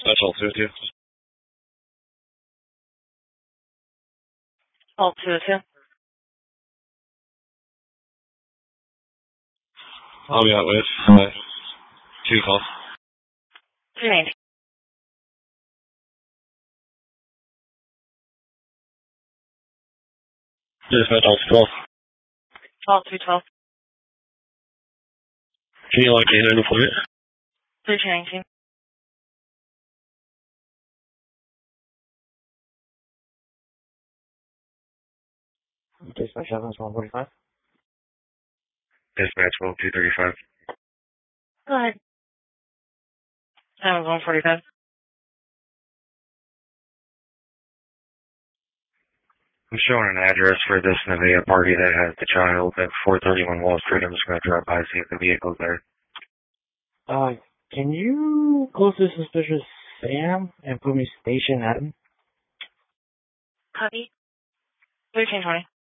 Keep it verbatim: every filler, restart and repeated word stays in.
That's all two two. All two two. I'll be out with uh, two calls. Two name. Dispatch all two twelve. All two twelve. Can you log in and deployment? Three two nineteen. Dispatch seven is one forty-five. Dispatch twelve two thirty-five. Go ahead. That was one forty-five. I'm showing an address for this Nevada party that has the child at four thirty-one Wall Street. I'm just going to drive by and see if the vehicle's there. Uh, can you close this suspicious Sam and put me station Adam? Copy. Thirteen twenty.